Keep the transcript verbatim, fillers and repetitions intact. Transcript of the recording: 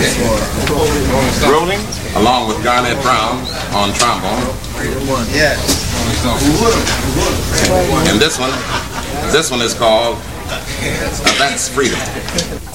Rolling, along with Garnett Brown on trombone. And this one, this one is called uh, That's Freedom.